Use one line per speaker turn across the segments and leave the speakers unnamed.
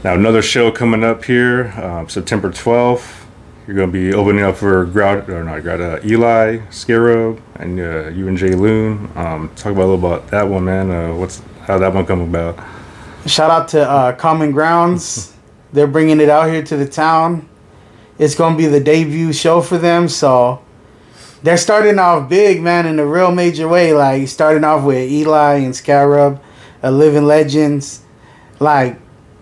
Now another show coming up here, September 12th. You're going to be opening up for Eli, Scarab, and you and Jay Loon. Talk about a little about that one, man. How that one come about?
Shout out to Common Grounds. They're bringing it out here to the town. It's going to be the debut show for them, so they're starting off big, man, in a real major way. Like, starting off with Eli and Scarab, Living Legends. Like,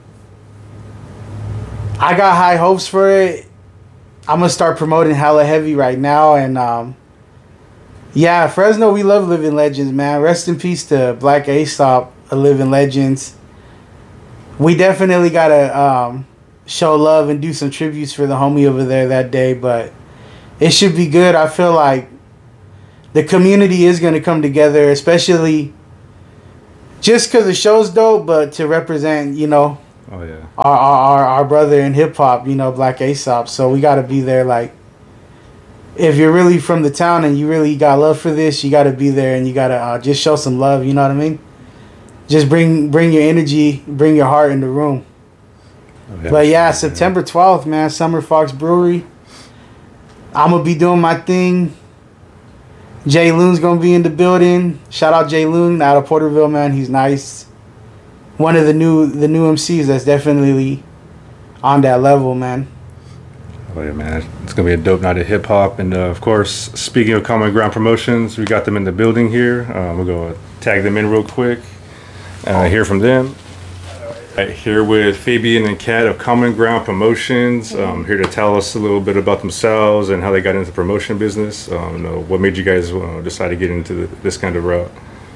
I got high hopes for it. I'm going to start promoting hella heavy right now. And, yeah, Fresno, we love Living Legends, man. Rest in peace to Black Aesop, Living Legends. We definitely got to show love and do some tributes for the homie over there that day. But it should be good. I feel like the community is going to come together, especially just because the show's dope, but to represent,
Oh yeah,
our brother in hip hop, Black Aesop. So we got to be there. Like, if you're really from the town and you really got love for this, you got to be there and you got to just show some love. You know what I mean? Just bring your energy, bring your heart in the room. Oh, yeah, but yeah, September 12th, man, Summer Fox Brewery. I'm gonna be doing my thing. Jay Loon's gonna be in the building. Shout out Jay Loon out of Porterville, man. He's nice. One of the new MCs that's definitely on that level, man.
Oh yeah, man, it's gonna be a dope night of hip hop. And of course, speaking of Common Ground Promotions, we got them in the building here. We're gonna tag them in real quick and hear from them. Right, here with Fabian and Kat of Common Ground Promotions, here to tell us a little bit about themselves and how they got into the promotion business. What made you guys decide to get into this kind of route?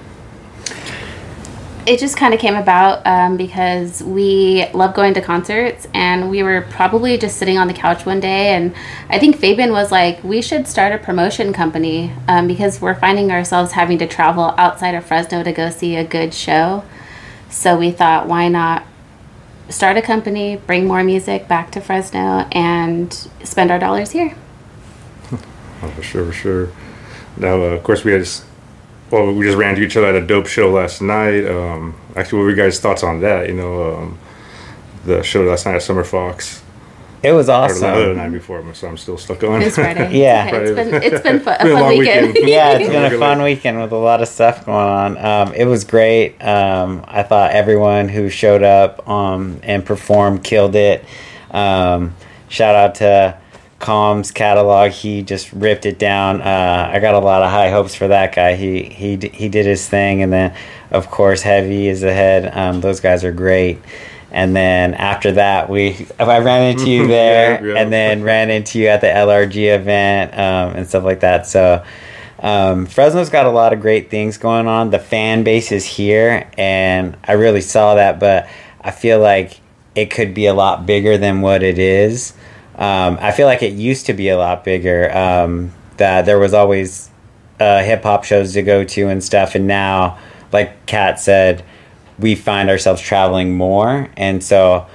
It just kind of came about because we love going to concerts, and we were probably just sitting on the couch one day, and I think Fabian was like, we should start a promotion company because we're finding ourselves having to travel outside of Fresno to go see a good show. So we thought, why not start a company, bring more music back to Fresno, and spend our dollars here.
Oh, for sure. Now, of course, we just ran into each other at a dope show last night. Actually, what were you guys' thoughts on that? The show last night at Summer Fox.
It was awesome.
Or the night before, so I'm still stuck on.
It's Friday.
Yeah.
Okay. It's been a fun weekend.
Yeah, it's been a fun weekend with a lot of stuff going on. It was great. I thought everyone who showed up and performed killed it. Shout out to Calm's catalog. He just ripped it down. I got a lot of high hopes for that guy. He did his thing, and then of course Heavy is ahead. Those guys are great. And then after that, I ran into you there, yeah. And then ran into you at the LRG event and stuff like that. So Fresno's got a lot of great things going on. The fan base is here, and I really saw that, but I feel like it could be a lot bigger than what it is. I feel like it used to be a lot bigger, that there was always hip-hop shows to go to and stuff, and now, like Kat said, we find ourselves traveling more, and so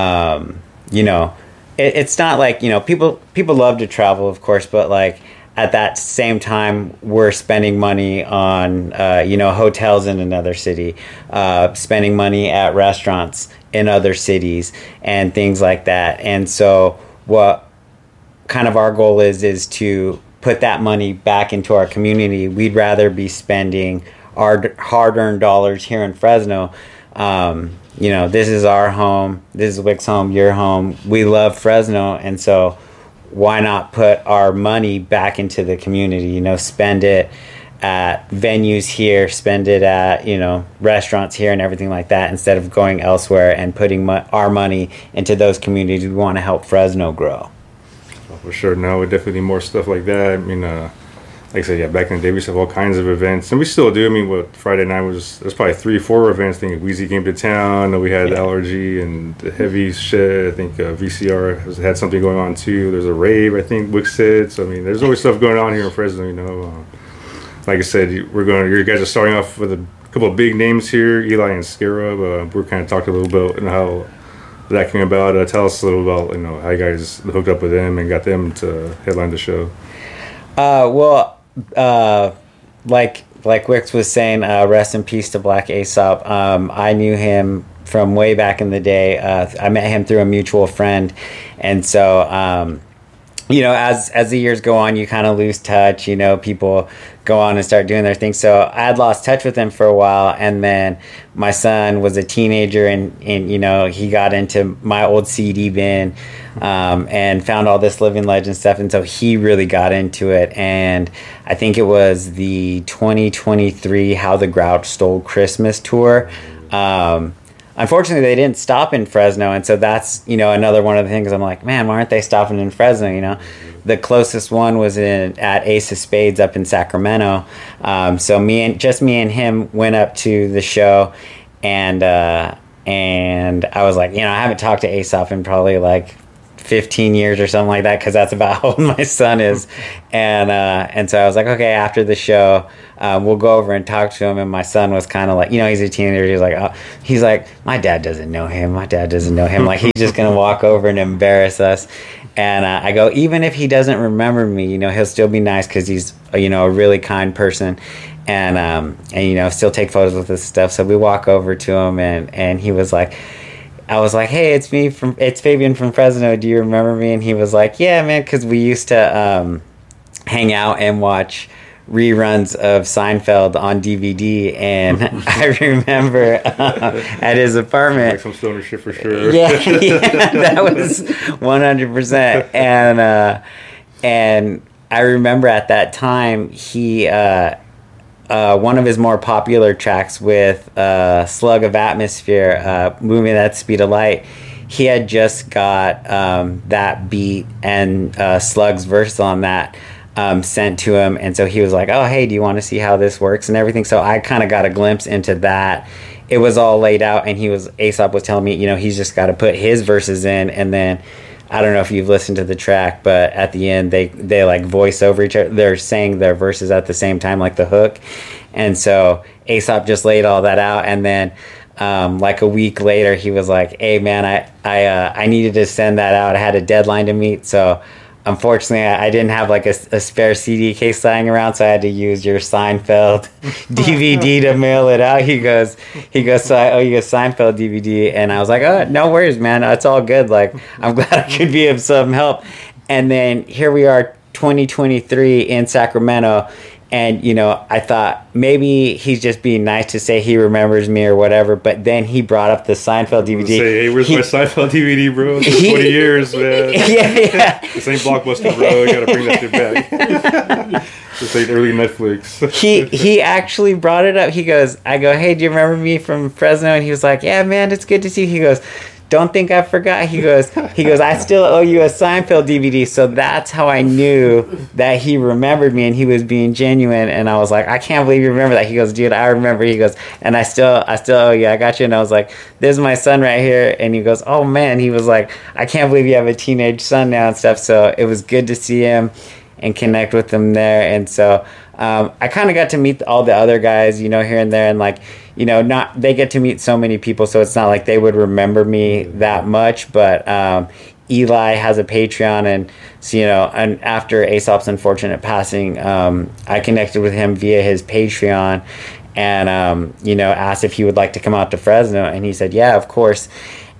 it's not like people love to travel, of course, but like at that same time we're spending money on hotels in another city, spending money at restaurants in other cities and things like that. And so what kind of our goal is to put that money back into our community. We'd rather be spending our hard-earned dollars here in Fresno. This is our home. This is Wick's home, your home. We love Fresno, and so why not put our money back into the community? Spend it at venues here, spend it at restaurants here and everything like that, instead of going elsewhere and putting our money into those communities. We want to help Fresno grow.
Oh, for sure. No, we definitely need more stuff like that. I mean, like I said, yeah, back in the day we used to have all kinds of events, and we still do. I mean, Friday night there's probably 3-4 events. I think Weezy came to town, and we had LRG and the Heavy shit. I think VCR had something going on too. There's a rave, I think, Wick said. So I mean, there's always stuff going on here in Fresno. Like I said, you guys are starting off with a couple of big names here, Eli and Scarab. We're kind of talking a little bit about how that came about. Tell us a little about how you guys hooked up with them and got them to headline the show.
Like Wix was saying, rest in peace to Black Aesop. I knew him from way back in the day. I met him through a mutual friend, and so you know, as the years go on, you kind of lose touch. You know, people go on and start doing their thing. So I had lost touch with him for a while, and then my son was a teenager, and you know, he got into my old CD bin and found all this Living Legend stuff, and so he really got into it. And I think it was the 2023 How the Grouch Stole Christmas tour. Unfortunately, they didn't stop in Fresno, and so that's, you know, another one of the things I'm like, man, why aren't they stopping in Fresno? You know, the closest one was at Ace of Spades up in Sacramento. So me and him went up to the show, and I was like, you know, I haven't talked to Aesop in probably like 15 years or something like that, because that's about how old my son is. And so I was like, okay, after the show, we'll go over and talk to him. And my son was kind of like, you know, he's a teenager. He's like, my dad doesn't know him. Like, he's just going to walk over and embarrass us. And I go, even if he doesn't remember me, you know, he'll still be nice, because he's, you know, a really kind person. And you know, still take photos with us and stuff. So we walk over to him, and he was like, I was like, hey, it's Fabian from Fresno. Do you remember me? And he was like, yeah, man, because we used to hang out and watch reruns of Seinfeld on DVD. And I remember at his apartment.
Like some stoner shit for sure.
Yeah, that was 100%. And I remember at that time, he... one of his more popular tracks with Slug of Atmosphere, Moving at the Speed of Light, he had just got that beat and Slug's verse on that sent to him. And so he was like, oh, hey, do you want to see how this works and everything? So I kind of got a glimpse into that. It was all laid out, and Aesop was telling me, you know, he's just got to put his verses in, and then I don't know if you've listened to the track, but at the end they like voice over each other. They're saying their verses at the same time, like the hook. And so Aesop just laid all that out, and then like a week later, he was like, "Hey man, I needed to send that out. I had a deadline to meet, so unfortunately I didn't have like a spare CD case lying around, so I had to use your Seinfeld DVD to mail it out." He goes, "So I owe you a Seinfeld DVD," and I was like, "Oh, no worries, man. It's all good. Like, I'm glad I could be of some help." And then here we are, 2023 in Sacramento. And, you know, I thought maybe he's just being nice to say he remembers me or whatever. But then he brought up the Seinfeld DVD.
Say, hey, where's my Seinfeld DVD, bro? It's been 20 years, man.
Yeah.
This ain't Blockbuster, bro. You got to bring that shit back. This ain't early Netflix.
He actually brought it up. I go, hey, do you remember me from Fresno? And he was like, yeah, man, it's good to see you. He goes, don't think I forgot. He goes, I still owe you a Seinfeld DVD. So that's how I knew that he remembered me and he was being genuine. And I was like, I can't believe you remember that. He goes, dude, I remember. He goes, and I still owe you. I got you. And I was like, this is my son right here. And he goes, oh man. He was like, I can't believe you have a teenage son now and stuff. So it was good to see him and connect with him there. And so I kind of got to meet all the other guys, you know, here and there, and like, you know, they get to meet so many people, so it's not like they would remember me that much. But Eli has a Patreon, and so, you know, and after Aesop's unfortunate passing, I connected with him via his Patreon, and you know, asked if he would like to come out to Fresno, and he said, yeah, of course.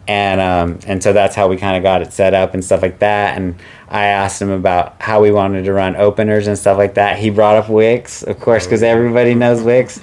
And so that's how we kind of got it set up and stuff like that. And I asked him about how we wanted to run openers and stuff like that. He brought up Wix, of course, because everybody knows Wix.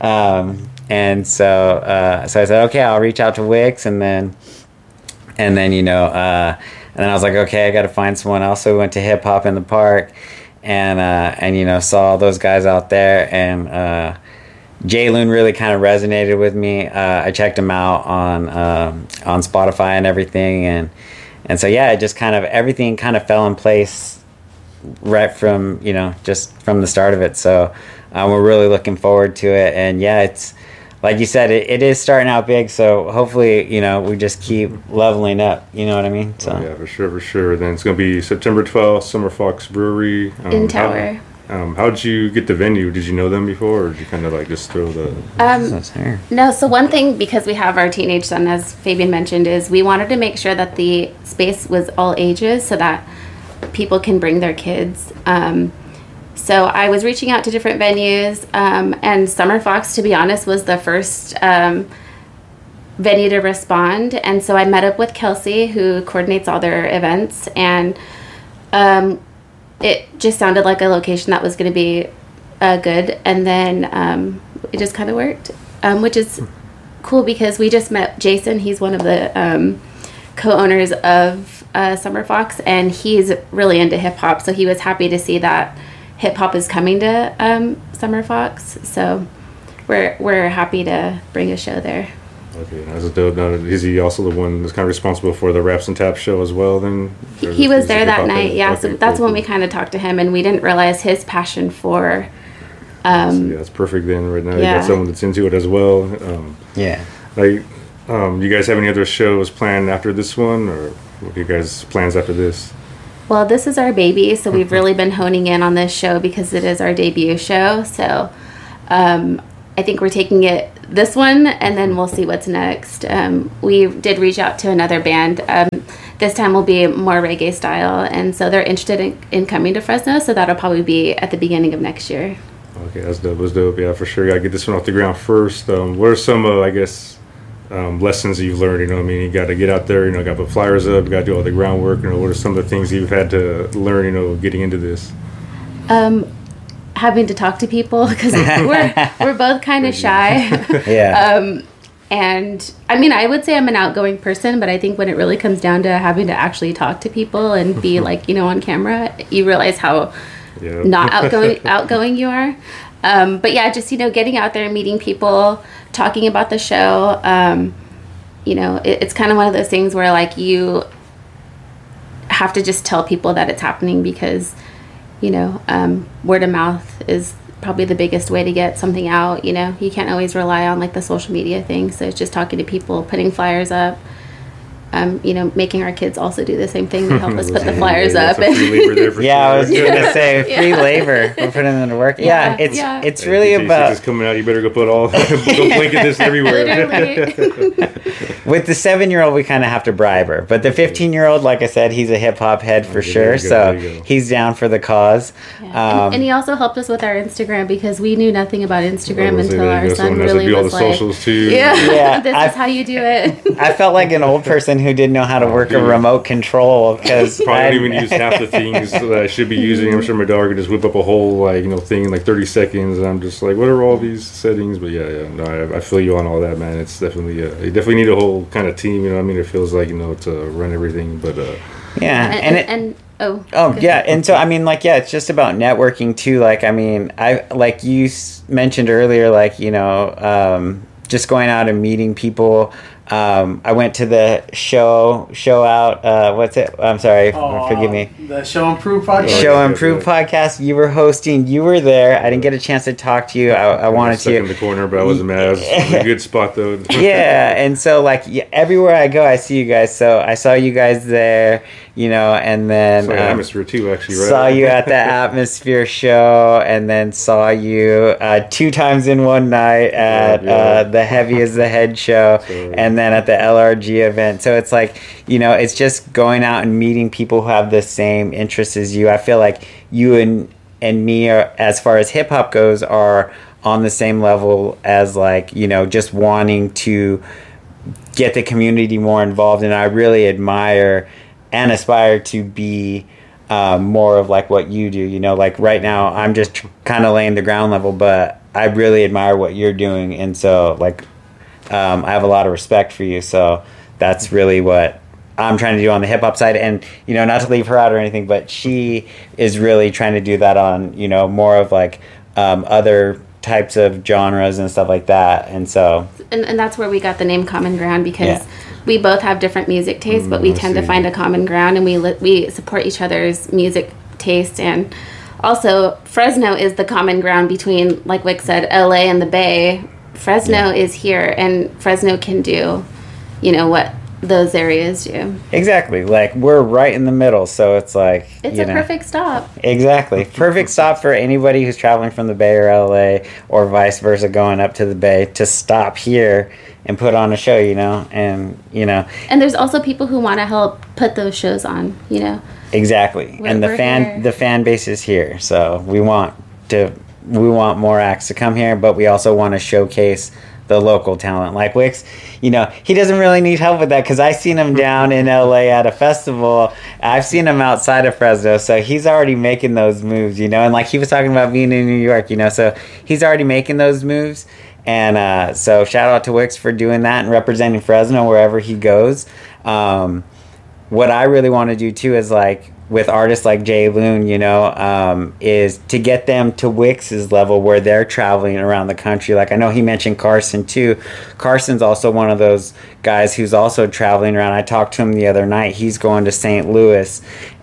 And so I said, okay, I'll reach out to Wix, and then you know, and then I was like, okay, I got to find someone else. So we went to Hip Hop in the Park, and you know, saw all those guys out there, and Jay Loon really kind of resonated with me. I checked him out on Spotify and everything, and so yeah, it just kind of everything kind of fell in place right from, you know, just from the start of it. So we're really looking forward to it, and yeah, it's like you said, it is starting out big. So hopefully, you know, we just keep leveling up. You know what I mean? So
yeah, for sure. Then it's gonna be September 12th, Summer Fox Brewery
in Tower.
How did you get the venue? Did you know them before, or did you kind of like just throw the...
No, so one thing, because we have our teenage son, as Fabian mentioned, is we wanted to make sure that the space was all ages so that people can bring their kids. So I was reaching out to different venues, and Summer Fox, to be honest, was the first venue to respond. And so I met up with Kelsey, who coordinates all their events, and it just sounded like a location that was going to be good. And then it just kind of worked, which is cool because we just met Jason. He's one of the co-owners of Summer Fox, and he's really into hip hop. So he was happy to see that hip hop is coming to Summer Fox. So we're happy to bring a show there.
Okay, that's dope. Now, is he also the one that's kind of responsible for the Raps and Tap show as well? Then
he was there that night. Yeah,
okay,
so that's
cool,
when we kind of talked to him, and we didn't realize his passion for.
So, yeah, it's perfect. Then right now you
Yeah.
got someone that's into it as well.
Yeah.
Like, you guys have any other shows planned after this one, or what are you guys' plans after this?
Well, this is our baby, so we've really been honing in on this show because it is our debut show. So I think we're taking it this one, and then we'll see what's next. We did reach out to another band. This time will be more reggae style, and so they're interested in coming to Fresno, so that'll probably be at the beginning of next year.
Okay, that's dope. That's dope. Yeah, for sure. Gotta get this one off the ground first. What are some, I guess, lessons you've learned? You know, what I mean, you got to get out there. You know, got to put flyers up. You got to do all the groundwork. You know, what are some of the things you've had to learn? You know, getting into this.
Having to talk to people because we're both kind of shy.
Yeah.
And I mean, I would say I'm an outgoing person, but I think when it really comes down to having to actually talk to people and be like, on camera, you realize how not outgoing you are. But yeah, just, getting out there and meeting people, talking about the show. It's kind of one of those things where like you have to just tell people that it's happening because, word of mouth is probably the biggest way to get something out. You can't always rely on like the social media thing. So it's just talking to people, putting flyers up, making our kids also do the same thing to help us put the flyers up.
Free labor there for
Yeah, I was
sure.
gonna say free labor. We're putting them to work. Yeah, it's
Hey,
really
DJ's
about
just coming out. You better go put go blanket this everywhere.
Literally.
with the 7-year-old we kind of have to bribe her, but the 15-year-old, like I said, he's a hip hop head for
Okay,
sure.
there you go,
So
there you go.
he's down for the cause.
Yeah. And he also helped us with our Instagram because we knew nothing about Instagram until
There you
our
go.
son
Someone has to
really
do all
was
the
like,
socials too.
Yeah,
this is how you do it.
I felt like an old person who didn't know how to work a
dude.
remote control because
Probably don't even use half the things that I should be using. I'm sure my daughter could just whip up a whole thing in like 30 seconds, and I'm just like, what are all these settings? But no, I feel you on all that, man. It's definitely you definitely need a whole kind of team. I mean, it feels like to run everything, but
yeah, and so I mean, like, yeah, it's just about networking too. Like, I mean, like you mentioned earlier, like just going out and meeting people. I went to the show out. What's it? I'm sorry. Forgive me.
The Show Improve podcast.
Show Improve podcast. You were hosting. You were there. I didn't get a chance to talk to you. I wanted
stuck
to.
in the corner, but I wasn't mad. It was a good spot though.
Yeah, and so like everywhere I go, I see you guys. So I saw you guys there, and then
It's like an atmosphere too, actually, right?
saw you at the Atmosphere show, and then saw you 2 times in one night at the Heavy as the Head show, and then at the LRG event. So it's like, it's just going out and meeting people who have the same interests as you. I feel like you and me are, as far as hip hop goes, are on the same level as like, just wanting to get the community more involved. And I really admire and aspire to be more of like what you do. Like right now I'm just kind of laying the ground level, but I really admire what you're doing. And so like I have a lot of respect for you. So that's really what I'm trying to do on the hip hop side. And, not to leave her out or anything, but she is really trying to do that on, more of like other types of genres and stuff like that. And so
and that's where we got the name Common Ground because we both have different music tastes, but we tend to find a common ground, and we support each other's music taste. And also Fresno is the common ground between, like Wick said, LA and the Bay. Fresno is here, and Fresno can do, what those areas do.
Exactly. Like we're right in the middle. So it's like,
It's a perfect stop.
Exactly. Perfect stop for anybody who's traveling from the Bay or LA or vice versa going up to the Bay to stop here and put on a show, and,
And there's also people who want to help put those shows on,
Exactly. And
We're here.
the fan base is here. So we want more acts to come here, but we also want to showcase the local talent. Like Wix, he doesn't really need help with that because I've seen him down in LA at a festival. I've seen him outside of Fresno, so he's already making those moves, and like he was talking about being in New York, so he's already making those moves. And so shout out to Wix for doing that and representing Fresno wherever he goes. What I really want to do too is like with artists like Jay Loon, is to get them to Wix's level where they're traveling around the country. Like I know he mentioned Carson too. Carson's also one of those guys who's also traveling around. I talked to him the other night. He's going to St. Louis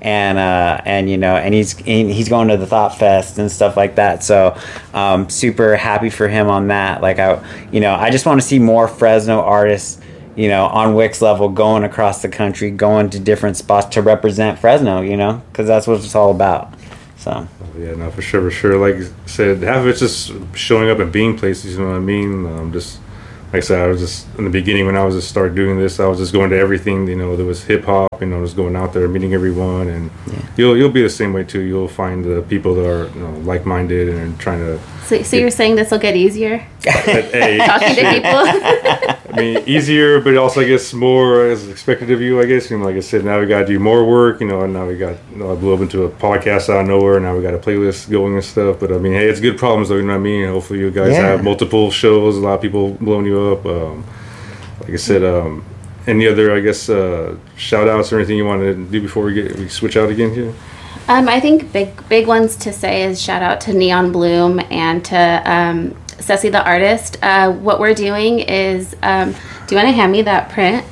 and he's going to the Thought Fest and stuff like that. So super happy for him on that. Like I just want to see more Fresno artists on Wix level, going across the country, going to different spots to represent Fresno, because that's what it's all about. So.
Yeah, no, for sure. Like I said, half of it's just showing up and being places, you know what I mean? Just, like I said, I was just, in the beginning when I was just started doing this, I was just going to everything, there was hip-hop, just going out there, meeting everyone, and you'll be the same way too. You'll find the people that are, like-minded and trying to...
So you're saying this will get easier?
Hey,
talking to people?
I mean, easier, but also, I guess, more as expected of you, I guess. Like I said, now we got to do more work, and now we got, I blew up into a podcast out of nowhere, now we got a playlist going and stuff. But, I mean, hey, it's good problems, though, you know what I mean? Hopefully you guys have multiple shows, a lot of people blowing you up. Like I said, any other, I guess, shout-outs or anything you want to do before we switch out again here?
I think big ones to say is shout out to Neon Bloom and to Ceci the artist. What we're doing is, do you want to hand me that print?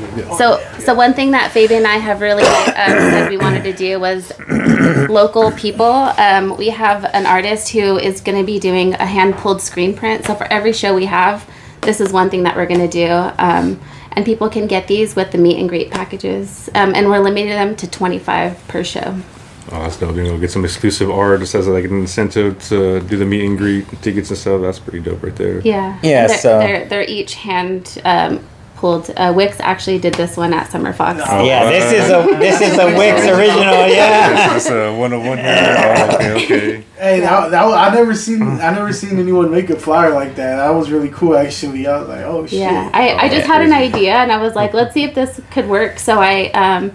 So one thing that Fabian and I have really said we wanted to do was local people. We have an artist who is going to be doing a hand-pulled screen print. So for every show we have, this is one thing that we're going to do. And people can get these with the meet and greet packages. And we're limiting them to 25 per show.
Oh, that's dope. Get some exclusive art. Just as like an incentive to do the meet and greet tickets and stuff. That's pretty dope right there.
Yeah.
Yeah.
They're each hand pulled. Wix actually did this one at Summer Fox.
Oh, yeah. This is a Wix original. Yeah.
That's a 101 here. Okay.
Hey, that I never seen anyone make a flyer like that. That was really cool, actually. I was like, oh shit.
Yeah. I just had an idea, and I was like, let's see if this could work. So I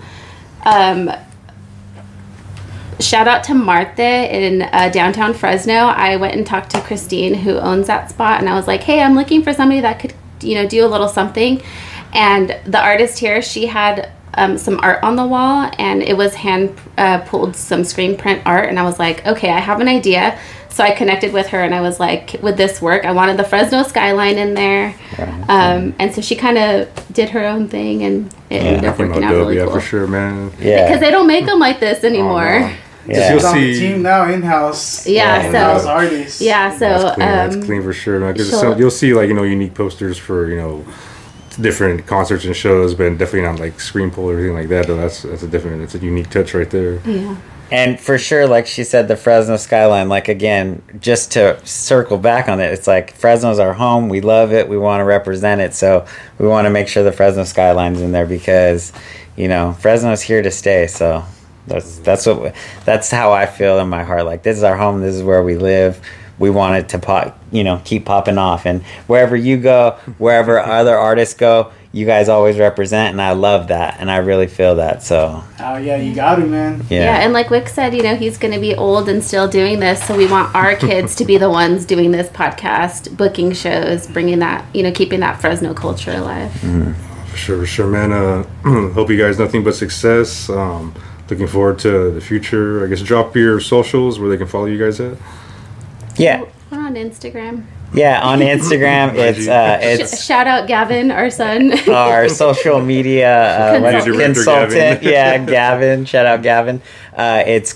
shout out to Martha in downtown Fresno. I went and talked to Christine, who owns that spot, and I was like, hey, I'm looking for somebody that could, do a little something. And the artist here, she had some art on the wall, and it was hand pulled some screen print art. And I was like, okay, I have an idea. So I connected with her, and I was like, would this work? I wanted the Fresno skyline in there. And so she kind of did her own thing, and it ended up working out really cool.
For sure, man.
Yeah.
Because they don't make them like this anymore.
Oh, no.
Yeah. You'll see the team now in-house. In-house artists.
Yeah, so
that's clean for sure, man. Because you'll see unique posters for different concerts and shows, but definitely not like screen pull or anything like that. Though that's a unique touch right there.
Yeah.
And for sure, like she said, the Fresno skyline. Like again, just to circle back on it, it's like Fresno's our home. We love it. We want to represent it. So we want to make sure the Fresno skyline's in there because Fresno's here to stay. So. That's how I feel in my heart. Like this is our home. This is where we live. We want it to keep popping off. And wherever you go, wherever other artists go, you guys always represent, and I love that, and I really feel that. So.
Oh yeah, you got it, man.
Yeah, and like Wick said, he's going to be old and still doing this, so we want our kids to be the ones doing this podcast, booking shows, bringing that, keeping that Fresno culture alive.
Mm-hmm.
For sure, man. Hope you guys nothing but success. Looking forward to the future. I guess drop your socials where they can follow you guys at.
Yeah.
We're on Instagram.
Yeah, on Instagram, it's
shout out Gavin, our son,
our social media consultant.
Gavin.
Yeah, Gavin. Shout out Gavin. It's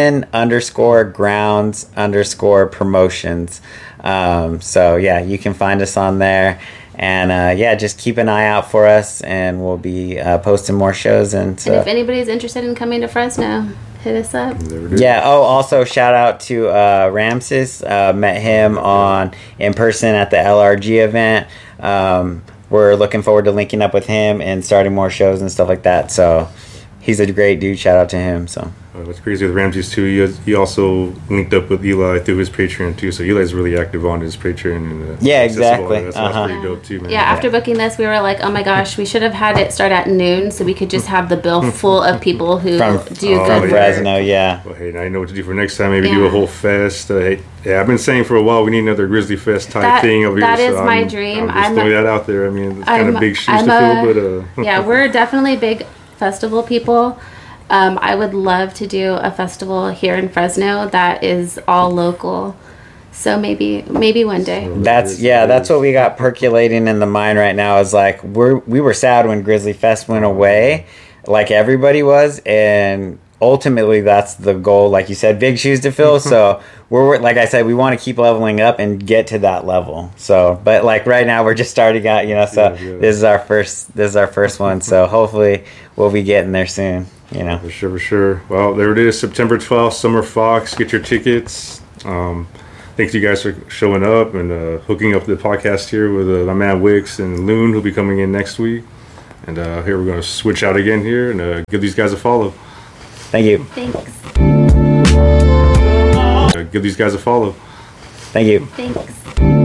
common_grounds_promotions. So yeah, you can find us on there. And just keep an eye out for us, and we'll be posting more shows. And
if anybody's interested in coming to Fresno, hit us up.
Yeah. Oh, also shout out to Ramses. Met him in person at the LRG event. We're looking forward to linking up with him and starting more shows and stuff like that. So he's a great dude. Shout out to him. So.
What's crazy with Ramses too, he also linked up with Eli through his Patreon too. So Eli's really active on his Patreon. And
Yeah, exactly.
That's pretty dope too, man.
Yeah, after booking this, we were like, oh my gosh, we should have had it start at noon so we could just have the bill full of people who do good work.
Fresno, yeah.
Well, hey, now I know what to do for next time. Maybe do a whole fest. Hey, yeah, I've been saying for a while we need another Grizzly Fest type thing over
that
here.
is my dream.
I'm just throwing that out there. I mean, it's kind of big shoes to fill, but
yeah, we're definitely big festival people. I would love to do a festival here in Fresno that is all local. So maybe one day.
That's what we got percolating in the mind right now. Is like we were sad when Grizzly Fest went away, like everybody was, and ultimately that's the goal. Like you said, big shoes to fill. So we're like I said, we want to keep leveling up and get to that level. So, but like right now we're just starting out, So this is our first one. So hopefully we'll be getting there soon.
For sure. Well, there it is, September 12th, Summer Fox. Get your tickets. Thanks you guys for showing up and hooking up the podcast here with my man Wix and Loon, who'll be coming in next week. And here we're going to switch out again here and give these guys a follow.
Thank you.
Thanks.
Give these guys a follow.
Thank you.
Thanks.